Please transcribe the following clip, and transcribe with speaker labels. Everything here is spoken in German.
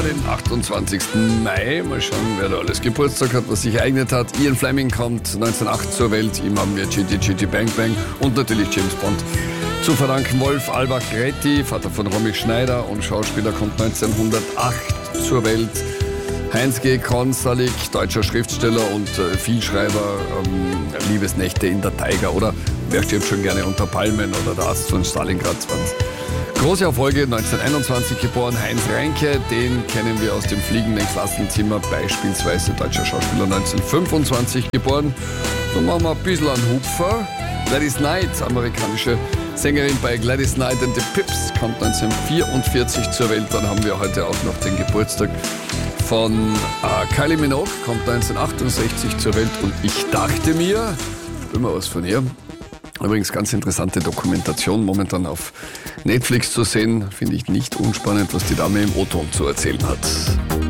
Speaker 1: den 28. Mai. Mal schauen, wer da alles Geburtstag hat, was sich ereignet hat. Ian Fleming kommt 1908 zur Welt. Ihm haben wir Chitty Chitty Bang Bang und natürlich James Bond zu verdanken. Wolf Albach-Gretti, Vater von Romy Schneider und Schauspieler, kommt 1908 zur Welt. Heinz G. Konsalik, deutscher Schriftsteller und Vielschreiber, Liebesnächte in der Taiga oder wer stirbt schon gerne unter Palmen oder der Arzt von Stalingrad 20. Große Erfolge, 1921 geboren, Heinz Reinke, den kennen wir aus dem fliegenden Klassenzimmer, beispielsweise deutscher Schauspieler, 1925 geboren. Dann machen wir ein bisschen einen Hupfer. Gladys Knight, amerikanische Sängerin bei Gladys Knight and the Pips, kommt 1944 zur Welt. Dann haben wir heute auch noch den Geburtstag von Kylie Minogue, kommt 1968 zur Welt. Und ich dachte mir, immer was von ihr. Übrigens ganz interessante Dokumentation, momentan auf Netflix zu sehen. Finde ich nicht unspannend, was die Dame im O-Ton zu erzählen hat.